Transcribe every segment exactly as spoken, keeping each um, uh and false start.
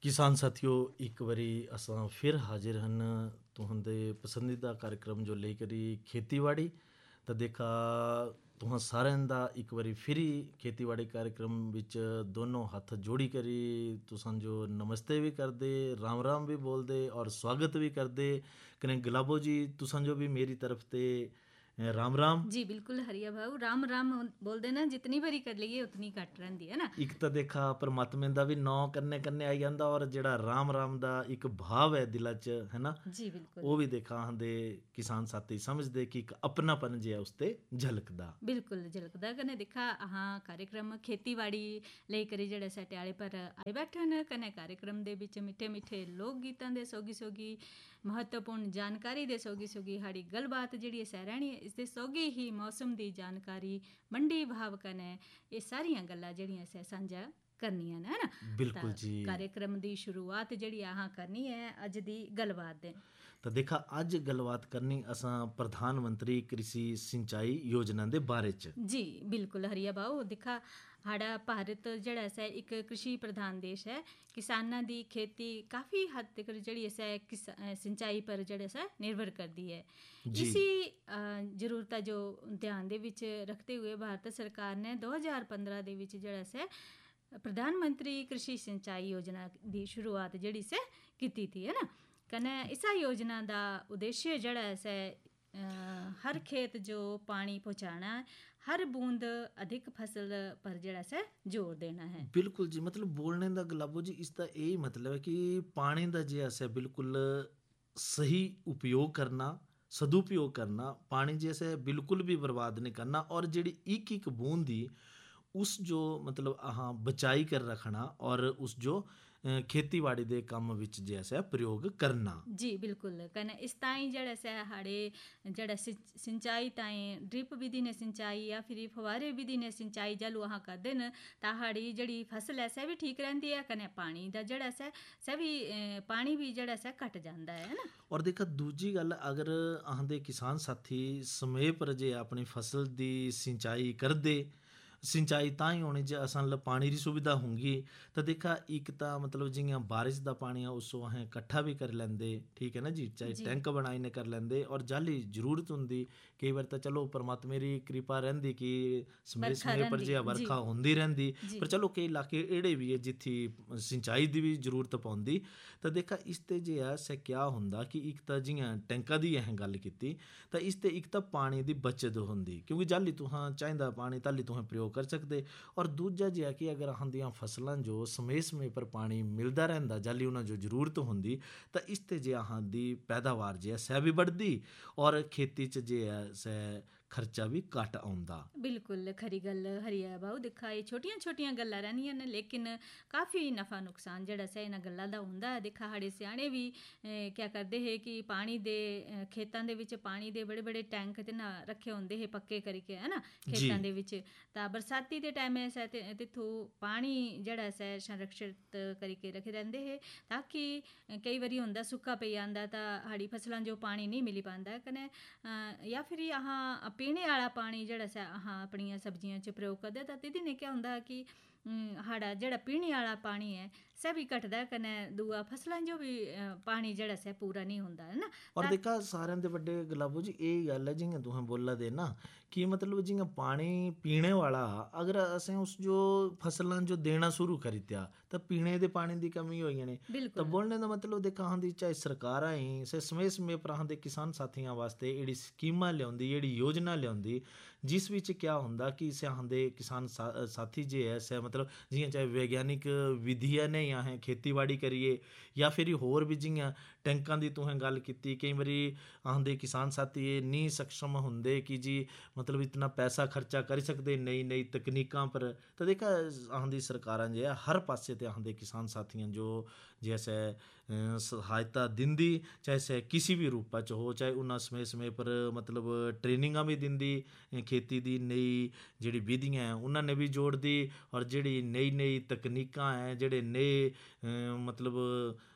किसान साथियों, एक बारी असां फिर हाजिर हन तुहांदे पसंदीदा कार्यक्रम जो लेकर खेतीबाड़ी। तो देखा तुहां साਰਿਆਂ ਦਾ ਇੱਕ ਵਾਰੀ ਫਿਰ ਹੀ ਖੇਤੀਬਾੜੀ कार्यक्रम ਵਿੱਚ ਦੋਨੋਂ ਹੱਥ ਜੋੜੀ ਕਰੀ ਤੁਸਾਂ ਜੋ ਨਮਸਤੇ ਵੀ ਕਰਦੇ, ਰਾਮ ਰਾਮ ਵੀ ਬੋਲਦੇ ਔਰ ਸਵਾਗਤ ਵੀ ਕਰਦੇ ਕਨੇ ਗੁਲਾਬੋ ਜੀ तुसां जो भी मेरी तरफ ते राम राम। जी बिल्कुल हरिया भाऊ, राम राम बोलते ना, जितनी बारी कर लईए उतनी घट रहिंदी है ना। ਇੱਕ ਤਾਂ ਦੇਖਾ ਪਰਮਾਤਮਾ ਦਾ ਵੀ ਨਾਂ ਕੰਨੇ ਕੰਨੇ ਆਈ ਜਾਂਦਾ ਔਰ ਜਿਹੜਾ ਰਾਮ ਰਾਮ ਦਾ ਇੱਕ ਭਾਵ ਹੈ ਦਿਲਾਂ 'ਚ ਹੈ ਨਾ, जी बिल्कुल ਉਹ ਵੀ ਦੇਖਾ ਆਂਦੇ ਕਿਸਾਨ ਸਾਥੀ ਸਮਝਦੇ ਕਿ ਇੱਕ ਆਪਣਾਪਨ ਜਿਹਾ ਉਸ ਤੇ ਝਲਕਦਾ। बिल्कुल झलकदा कने दिखा हाँ कार्यक्रम खेतीबाड़ी ले करी जड़े सटियाले पर आए बैठे न कने कार्यक्रम दे विच मिठे मिठे लोक गीतां दे सोगी सोगी महत्वपूर्ण जानकारी दे सोगी सोगी हाड़ी गलबात जिहड़ी सै रहनी है, इस दे सोगी ही मौसम दी जानकारी, मंडी भाव कने ये सारियां गल्लां जिहड़ियां सै सांझा करनियां ने है ना। बिल्कुल जी। कार्यक्रम दी शुरुआत जिहड़ी अहां करनी है अज दी गलबात दे। ਤਾਂ ਦੇਖਾ ਅੱਜ ਗੱਲਬਾਤ ਕਰਨੀ ਅਸਾਂ ਪ੍ਰਧਾਨ ਮੰਤਰੀ ਕ੍ਰਿਸ਼ੀ ਸਿੰਚਾਈ ਯੋਜਨਾ ਦੇ ਬਾਰੇ 'ਚ। जी बिल्कुल हरिया भाऊ दिखा साड़ा भारत जड़ा सै एक कृषि प्रधान देश है। किसानां दी खेती काफ़ी हद तक जड़ी सै किस- अ, सिंचाई पर जड़े सै निर्भर करती है। जी। इसी जरूरत जो ध्यान दे विच रखते हुए भारत सरकार ने दो हज़ार पंद्रह दे विच जड़ा सै प्रधानमंत्री कृषि सिंचाई योजना दी शुरुआत जड़ी सै कीती थी है ना। कने इसा योजना दा उद्देश्य जड़ा सै अ, हर खेत जो पानी पहुँचाना, हर बूंद अधिक फसल पर जड़ा सै जोर देना है। ਬਿਲਕੁਲ ਜੀ, ਮਤਲਬ ਬੋਲਣੇ ਦਾ ਗੁਲਾਬੋ ਜੀ ਇਸ ਦਾ ਇਹ ਹੀ ਮਤਲਬ ਹੈ ਕਿ ਪਾਣੀ ਦਾ ਜਿਹੜਾ ਹੈ ਬਿਲਕੁਲ ਸਹੀ ਉਪਯੋਗ ਕਰਨਾ, ਸਦੁਪਯੋਗ ਕਰਨਾ, ਪਾਣੀ ਜੈਸੇ ਬਿਲਕੁਲ ਵੀ ਬਰਬਾਦ ਨਹੀਂ ਕਰਨਾ ਔਰ ਜਿਹੜੀ ਇੱਕ ਇੱਕ ਬੂੰਦ ਦੀ ਉਸ ਜੋ ਮਤਲਬ ਆਹਾਂ ਬਚਾਈ ਕਰ ਰੱਖਣਾ ਔਰ ਉਸ ਜੋ ਅ, ਖੇਤੀਬਾੜੀ ਦੇ ਕੰਮ ਵਿੱਚ ਜੈਸਾ ਪ੍ਰਯੋਗ ਕਰਨਾ। जी बिल्कुल कने इस ताईं जड़ा सै हाड़े जड़ा सिंच- सिंचाई ताईं ड्रिप विधि ने सिंचाई या फिर फवारे विधि ने सिंचाई जलू अहाँ करदे न तां हाड़ी जड़ी फसल है सै भी ठीक रहिंदी है कने पानी दा जड़ा सै सै भी अ, पानी भी जड़ा सै घट ਜਾਂਦਾ है ना। ਔਰ ਦੇਖਾ ਦੂਜੀ ਗੱਲ, ਅਗਰ ਆਂਦੇ ਕਿਸਾਨ ਸਾਥੀ ਸਮੇਂ ਪਰ ਜੇ ਆਪਣੀ ਫਸਲ ਦੀ ਸਿੰਚਾਈ ਕਰਦੇ, ਸਿੰਚਾਈ ਤਾਂ ਹੀ ਹੋਣੀ ਜੇ ਅਸਾਂ ਲ ਪਾਣੀ ਦੀ ਸੁਵਿਧਾ ਹੋਊਗੀ। ਤਾਂ ਦੇਖਾ ਇੱਕ ਤਾਂ ਮਤਲਬ ਜਿਹੀਆਂ ਬਾਰਿਸ਼ ਦਾ ਪਾਣੀ ਆ ਉਸ ਤੋਂ ਅਸੀਂ ਇਕੱਠਾ ਵੀ ਕਰ ਲੈਂਦੇ, ਠੀਕ ਹੈ ਨਾ ਜੀ, ਚਾਹੇ ਜੀ। ਟੈਂਕ ਬਣਾਈ ਨੇ ਕਰ ਲੈਂਦੇ ਔਰ ਜਾਲੀ ਜ਼ਰੂਰਤ ਹੁੰਦੀ ਕਈ ਵਾਰ ਤਾਂ ਚਲੋ ਪਰਮਾਤਮਾ ਦੀ ਕਿਰਪਾ ਰਹਿੰਦੀ ਕਿ ਸਮੇਂ ਵਰਖਾ ਸਮੇਂ ਪਰ ਰਹਿੰਦੀ, ਜੇ ਜੀ। ਵਰਖਾ ਹੁੰਦੀ ਰਹਿੰਦੀ। ਜੀ। ਪਰ ਚਲੋ ਕਈ ਇਲਾਕੇ ਇਹੜੇ ਵੀ ਹੈ ਜਿੱਥੇ ਸਿੰਚਾਈ ਦੀ ਵੀ ਜ਼ਰੂਰਤ ਪਾਉਂਦੀ। ਤਾਂ ਦੇਖਾ ਇਸ ਤੇ ਜੇ ਆ ਸੇ ਕਿਆ ਹੁੰਦਾ ਕਿ ਇੱਕ ਤਾਂ ਜਿਹੀਆਂ ਟੈਂਕਾਂ ਦੀ ਇਹ ਗੱਲ ਕੀਤੀ ਤਾਂ ਇਸ ਤੇ ਇੱਕ ਤਾਂ ਪਾਣੀ ਦੀ ਬਚਤ ਹੁੰਦੀ ਕਿਉਂਕਿ ਜਾਲੀ ਤੁਹਾਂ ਚਾਹੀਦਾ ਪਾਣੀ ਤਾਲੀ ਤੁਹਾਂ ਪ੍ਰਯੋਗ ਕਰ ਸਕਦੇ। ਔਰ ਦੂਜਾ ਜਿਹਾ ਕਿ ਅਗਰ ਆਹਾਂ ਦੀਆਂ ਫਸਲਾਂ ਜੋ ਸਮੇਂ ਸਮੇਂ ਪਰ ਪਾਣੀ ਮਿਲਦਾ ਰਹਿੰਦਾ ਜਾਲੀ ਉਹਨਾਂ ਜੋ ਜ਼ਰੂਰਤ ਹੁੰਦੀ ਤਾਂ ਇਸ ਤੇ ਜੇ ਆਹਾਂ ਦੀ ਪੈਦਾਵਾਰ ਜੇ ਸੈ ਵੀ ਵੱਧਦੀ ਔਰ ਖੇਤੀ 'ਚ ਜੇ ਹੈ ਸੈ ਖਰਚਾ ਵੀ ਘੱਟ ਆਉਂਦਾ। बिल्कुल खरी गल हरिया बाऊ दिखा ये छोटियां छोटियां गल्लां रहनियां ने लेकिन काफ़ी नफ़ा नुकसान जड़ा सै इन्हां गल्लां दा हुंदा है। दिखा साढ़े स्याणे भी अ, क्या करदे हे कि पानी दे अ, खेतां दे विच पानी दे बड़े बड़े टैंक ते ना रखे होंदे हे पक्के करके है ना खेतां दे विच। तां बरसाती दे टाइम सै ते तित्थों पानी जड़ा सै संरक्षित करके रखे रहिंदे हे ताकि अ, कई बारी हुंदा सुक्का पेई जांदा तां साढ़ी फसलां जो पानी नहीं मिली पांदा कने अ, या फिर अहाँ पीने आला पानी जड़ा सै अहाँ अपनियां सब्जियां च प्रयोग करदे तां तिहदे ने क्या हुंदा कि अम, साढ़ा जड़ा पीने आला पानी है सै भी घटदा कने दूआ फसलां जो भी अ, पानी जड़ा सै पूरा नहीं हुंदा है ना। ਔਰ तां- ਦੇਖਾ ਸਾਰਿਆਂ ਦੇ ਵੱਡੇ ਗੁਲਾਬੋ ਜੀ ਇਹ ਗੱਲ ਹੈ ਜਿਵੇਂ ਤੁਸੀਂ ਬੋਲਾ ਦੇ ਨਾ ਕਿ ਮਤਲਬ ਜਿਵੇਂ ਪਾਣੀ ਪੀਣੇ ਵਾਲਾ ਅਗਰ ਅਸੀਂ ਉਸ ਜੋ ਫਸਲਾਂ ਜੋ ਦੇਣਾ ਸ਼ੁਰੂ ਕਰੀਤਿਆ ਤਾਂ ਪੀਣੇ ਦੇ ਪਾਣੀ ਦੀ ਕਮੀ ਹੋਈ ਨੇ। ਤਾਂ बिल्कुल ਬੋਲਣੇ ਦਾ ਮਤਲਬ ਦੇਖਾ ਹਾਂ ਦੀ ਚਾਹੇ ਸਰਕਾਰਾਂ ਹੀ ਸੇ ਸਮੇਂ ਸਮੇਂ ਪਰ ਹਾਂ ਦੇ ਕਿਸਾਨ ਸਾਥੀਆਂ ਵਾਸਤੇ ਜਿਹੜੀ ਸਕੀਮਾਂ ਲਿਆਉਂਦੀ, ਜਿਹੜੀ ਯੋਜਨਾ ਲਿਆਉਂਦੀ ਜਿਸ ਵਿੱਚ ਕਿਆ ਹੁੰਦਾ ਕਿ ਸੇ ਹਾਂ ਦੇ ਕਿਸਾਨ ਸਾ- ਸਾਥੀ ਜੇ ਹੈ ਸੇ ਮਤਲਬ ਜਿਵੇਂ ਚਾਹੇ ਵਿਗਿਆਨਿਕ ਵਿਧੀਆਂ ਨੇ ਜਾਂ ਹੈ ਖੇਤੀਬਾੜੀ ਕਰੀਏ ਜਾਂ ਫਿਰ ਹੋਰ ਵੀ ਜਿਹੀਆਂ ਟੈਂਕਾਂ ਦੀ ਤੁਸੀਂ ਗੱਲ ਕੀਤੀ ਕਈ ਵਾਰੀ ਆਂਦੇ ਕਿਸਾਨ ਸਾਥੀ ਇਹ ਨਹੀਂ ਸક્ષਮ ਹੁੰਦੇ ਕਿ ਜੀ ਮਤਲਬ ਇਤਨਾ ਪੈਸਾ ਖਰਚਾ ਕਰ ਸਕਦੇ ਨਈ ਨਈ ਤਕਨੀਕਾਂ ਪਰ। ਤਾਂ ਦੇਖਾ ਆਂਦੀ ਸਰਕਾਰਾਂ ਜੇ ਹੈ ਹਰ ਪਾਸੇ ਤੇ ਆਂਦੇ ਕਿਸਾਨ ਸਾਥੀਆਂ ਜੋ ਜੈਸੇ ਅ, ਸਹਾਇਤਾ ਦਿੰਦੀ ਚਾਹੇ ਸੇ ਕਿਸੇ ਵੀ ਰੂਪਾਂ 'ਚ ਹੋ ਚਾਹੇ ਉਹਨਾਂ ਸਮੇਂ ਸਮੇਂ ਪਰ ਮਤਲਬ ਟ੍ਰੇਨਿੰਗਾਂ ਵੀ ਦਿੰਦੀ ਅ, ਖੇਤੀ ਦੀ ਨਈ ਜਿਹੜੀ ਵਿਧੀਆਂ ਹੈ ਉਹਨਾਂ ਨੇ ਵੀ ਜੋੜਦੀ ਔਰ ਜਿਹੜੀ ਨਈ ਨਈ ਤਕਨੀਕਾਂ ਹੈ ਜਿਹੜੇ ਨਏ ਅ, ਮਤਲਬ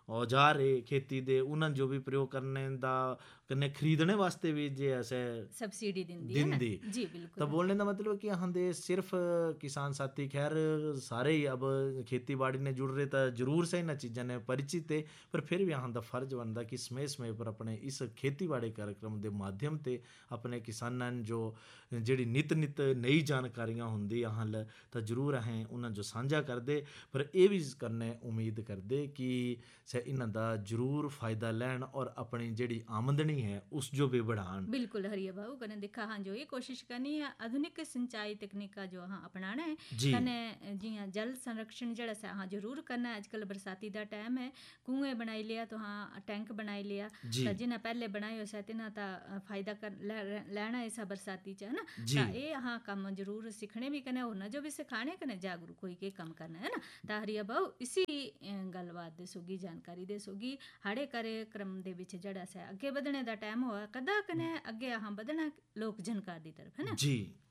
औजार है खेती दे उन्हां जो भी प्रयोग करने दा कन्नै खरीदने वास्ते भी जे असे सब्सिडी दिंदी है ना दिंदी। जी तो बिल्कुल बोलने का मतलब कि अहां दे सिर्फ किसान साथी खैर सारे ही अब खेती बाड़ी ने जुड़ रहे तो जरूर से इन्हां चीज़ां ने परिचित है, पर फिर भी अहां दा फर्ज बनता कि समय समय पर अपने इस खेती बाड़ी कार्यक्रम के माध्यम से अपने किसानां जो ਜਿਹੜੀ ਨਿਤ ਨਿਤ ਨਈ ਜਾਣਕਾਰੀਆਂ ਹੁੰਦੀ ਅਹਾਂ ਤਾਂ ਜ਼ਰੂਰ ਅਸੀਂ ਉਹਨਾਂ ਜੋ ਸਾਂਝਾ ਕਰਦੇ, ਪਰ ਇਹ ਵੀ ਕਰਨੇ ਉਮੀਦ ਕਰਦੇ ਕਿ ਸੇ ਇਹਨਾਂ ਦਾ ਜ਼ਰੂਰ ਫਾਇਦਾ ਲੈਣ ਔਰ ਆਪਣੀ ਜਿਹੜੀ ਆਮਦਨੀ ਹੈ ਉਸ ਜੋ भी बढ़ान। बिल्कुल हरिया भाऊ कने देखा हाँ जो ये कोशिश करनी है आधुनिक सिंचाई तकनीका जो हाँ अपनाना है जी कने जियां जल संरक्षण जड़ा सा हाँ जरूर करना है। अजकल बरसाती दा टाइम है, कुएं बनाई लिया तो हाँ टैंक बनाई लिया जी तो जिन्हें पहले बनाए हो सैते ना ता फायदा कर ले- लैना इसा बरसाती च है ना जी ਤਾਂ ਇਹ ਹਾਂ ਕੰਮ ਜ਼ਰੂਰ ਸਿੱਖਣੇ ਵੀ ਕਨੇ ਉਹਨਾਂ ਜੋ ਵੀ ਸਿਖਾਣੇ ਕਨੇ ਜਾਗਰੂਕ ਹੋਈ ਕੇ ਕੰਮ ਕਰਨਾ ਹੈ ਨਾ। ਤਾਂ ਹਰੀਆ ਬਾਉ ਇਸੀ ਅਹ, ਗੱਲਬਾਤ ਦੇ ਸੋਗੀ ਜਾਣਕਾਰੀ ਦੇ ਸੋਗੀ ਹਾੜੇ ਕਾਰਜਕ੍ਰਮ ਦੇ ਵਿੱਚ ਜਿਹੜਾ ਸੇ ਅੱਗੇ ਵਧਣੇ ਦਾ ਟਾਈਮ ਹੋਇਆ ਕਦਾ ਕਨੇ ਅੱਗੇ ਹਾਂ ਵਧਣਾ ਲੋਕ ਜਨਕਾਰ ਦੀ ਤਰਫ ਹੈ ਨਾ। ਜੀ